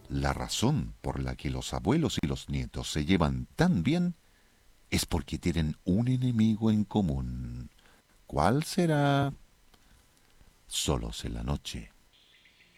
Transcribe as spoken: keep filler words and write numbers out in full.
La razón por la que los abuelos y los nietos se llevan tan bien es porque tienen un enemigo en común. ¿Cuál será? Solos en la noche.